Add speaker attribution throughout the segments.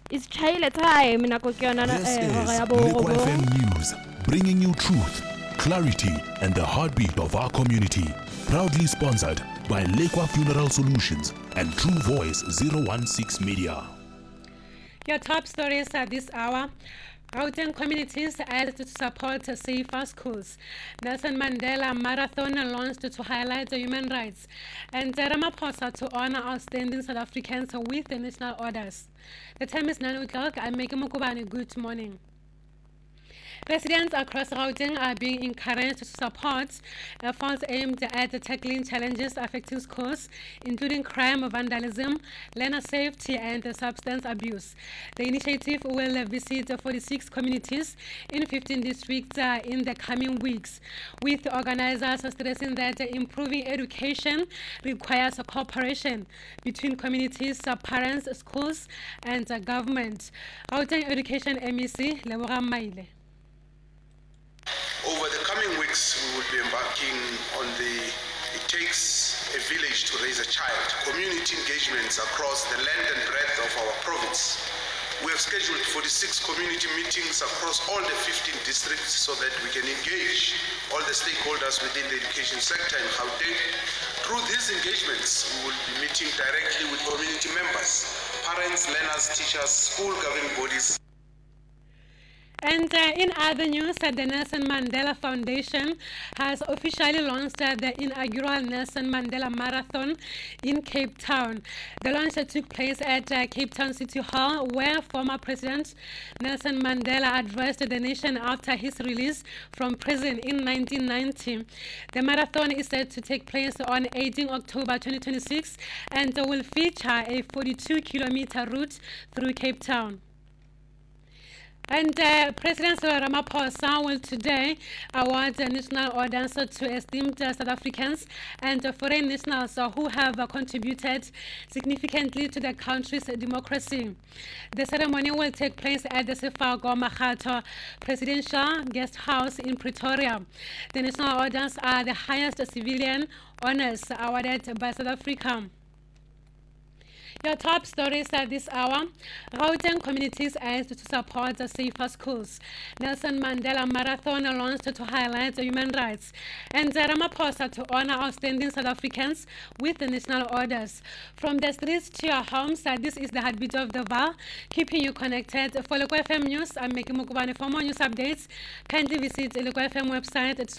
Speaker 1: It's Chile time.
Speaker 2: This is Liquid FM News, bringing you truth, clarity, and the heartbeat of our community. Proudly sponsored by Lekwa Funeral Solutions and True Voice 016 Media.
Speaker 3: Your top stories at this hour. Gauteng communities added to support safer schools. Nelson Mandela Marathon launched to highlight human rights. And Ramaphosa to honor outstanding South Africans with the national orders. The time is 9 o'clock. I'm making Mukubani. Good morning. Residents across Gauteng are being encouraged to support efforts aimed at tackling challenges affecting schools, including crime, vandalism, learner safety, and substance abuse. The initiative will visit 46 communities in 15 districts in the coming weeks, with organizers stressing that improving education requires cooperation between communities, parents, schools, and government. Gauteng Education MEC Leboga Maile.
Speaker 4: Over the coming weeks, we will be embarking on It Takes a Village to Raise a Child, community engagements across the length and breadth of our province. We have scheduled 46 community meetings across all the 15 districts so that we can engage all the stakeholders within the education sector in Gauteng. Through these engagements, we will be meeting directly with community members, parents, learners, teachers, school governing bodies.
Speaker 3: And in other news, the Nelson Mandela Foundation has officially launched the inaugural Nelson Mandela Marathon in Cape Town. The launch took place at Cape Town City Hall, where former President Nelson Mandela addressed the nation after his release from prison in 1990. The marathon is set to take place on 18 October 2026 and will feature a 42-kilometer route through Cape Town. And President Cyril Ramaphosa will today award the national orders to esteemed South Africans and foreign nationals who have contributed significantly to the country's democracy. The ceremony will take place at the Sefago Makgatho Presidential Guest House in Pretoria. The national orders are the highest civilian honors awarded by South Africa. Your top stories at this hour. Gauteng communities asked to support the safer schools. Nelson Mandela Marathon launched to highlight human rights. And Ramaphosa to honor outstanding South Africans with the national orders. From the streets to your homes, this is the heartbeat of the VAR, keeping you connected. For Lekwa FM News, I'm making Mukubane. For more news updates, kindly visit the Lekwa FM website at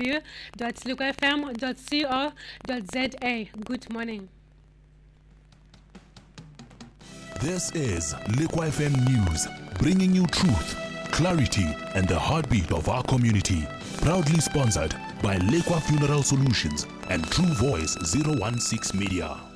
Speaker 3: www.lekwafm.co.za. Good morning.
Speaker 2: This is Liquid FM News, bringing you truth, clarity, and the heartbeat of our community. Proudly sponsored by Lekwa Funeral Solutions and True Voice 016 Media.